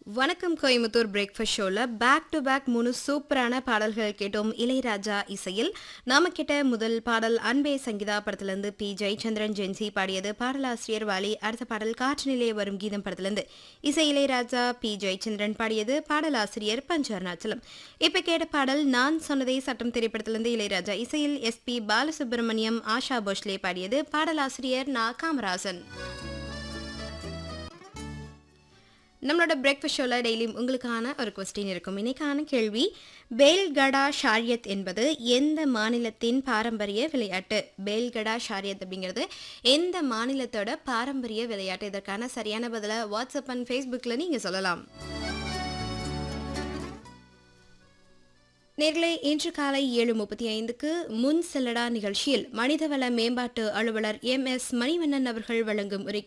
வணக்கம் கோயம்புத்தூர் பிரேக்ஃபாஸ்ட் ஷோவில் back to back 3 சூப்பரான பாடல்கள் கேட்டோம். இளையராஜா இசையில் நாம கேட்ட முதல் பாடல் அன்பே சங்கீதா படத்திலிருந்து பி ஜெயச்சந்திரன் ஜென்சி பாடியது. பாடலாசிரியர் வாலி. அடுத்த பாடல் காற்று நிலைய வரும் கீதம் படத்திலிருந்து இசை இளையராஜா பி ஜெயச்சந்திரன் பாடியது. பாடலாசிரியர் பஞ்ச அருணாச்சலம். இப்ப கேட்ட பாடல் நான் சொன்னதே சட்டம் திரைப்படத்திலிருந்து இளையராஜா இசையில் எஸ்பி பாலசுப்ரமணியம் ஆஷா போஸ்லே பாடியது. பாடலாசிரியர் நா காமராசன். நம்மளோட பிரேக்ஃபாஸ்ட் ஷோவில் டெய்லியும் உங்களுக்கான ஒரு கொஸ்டின் இருக்கும். இன்னைக்கான கேள்வி, பேல்கடா ஷாரியத் என்பது எந்த மாநிலத்தின் பாரம்பரிய விளையாட்டு? பேல்கடா ஷாரியத் அப்படிங்கிறது எந்த மாநிலத்தோட பாரம்பரிய விளையாட்டு? இதற்கான சரியான பதிலை வாட்ஸ்அப் அண்ட் ஃபேஸ்புக்கில் நீங்கள் சொல்லலாம். நேர்களே, இன்று காலை 7:35க்கு முன் செல்லடா நிகழ்ச்சியில் மனிதவள மேம்பாட்டு அலுவலர் MS மணிவண்ணன் அவர்கள் வழங்கும் உரை